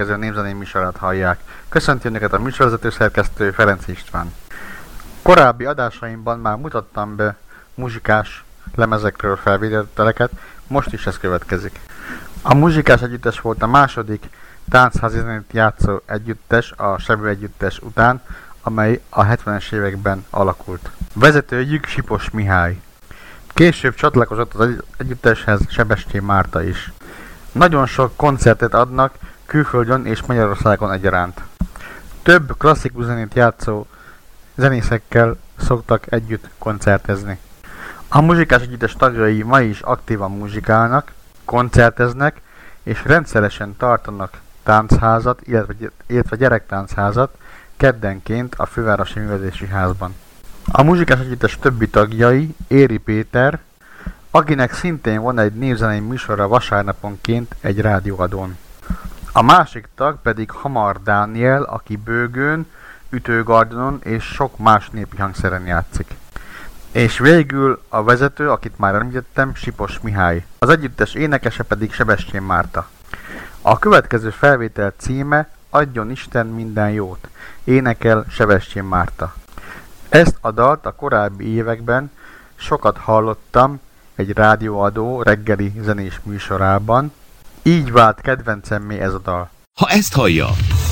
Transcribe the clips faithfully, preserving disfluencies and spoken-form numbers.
következő Népzenei műsorát hallják. Köszönti önöket a műsorvezető szerkesztő Ferenc István. Korábbi adásaimban már mutattam be muzsikás lemezekről felvételeket, most is ez következik. A muzsikás együttes volt a második táncházi zenét játszó együttes a Sebő együttes után, amely a hetvenes években alakult. Vezetőjük Sipos Mihály. Később csatlakozott az együtteshez Sebestyén Márta is. Nagyon sok koncertet adnak külföldön és Magyarországon egyaránt. Több klasszikus zenét játszó zenészekkel szoktak együtt koncertezni. A muzsikás együttes tagjai ma is aktívan muzsikálnak, koncerteznek és rendszeresen tartanak táncházat, illetve, illetve gyerektáncházat keddenként a Fővárosi Művelődési Házban. A muzsikás együttes többi tagjai Éri Péter, akinek szintén van egy népzenei műsora vasárnaponként egy rádióadón. A másik tag pedig Hamar Dániel, aki bőgőn, ütőgardonon és sok más népi hangszeren játszik. És végül a vezető, akit már említettem, Sipos Mihály. Az együttes énekese pedig Sebestyén Márta. A következő felvétel címe Adjon Isten minden jót, énekel Sebestyén Márta. Ezt a dalt a korábbi években sokat hallottam egy rádióadó reggeli zenés műsorában, így vált kedvencemmé ez a dal. Ha ezt hallja,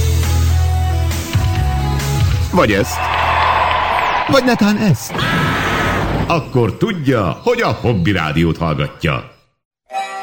vagy ezt, vagy netán ezt, akkor tudja, hogy a Hobby Rádiót hallgatja.